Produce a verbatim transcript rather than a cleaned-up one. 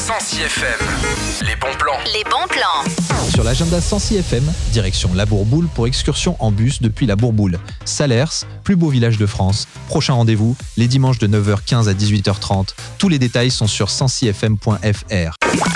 Sancy F M. Les bons plans. Les bons plans. Sur l'agenda Sancy F M, direction La Bourboule pour excursion en bus depuis La Bourboule. Salers, plus beau village de France. Prochain rendez-vous, les dimanches de neuf heures quinze à dix-huit heures trente. Tous les détails sont sur sancy f m point f r.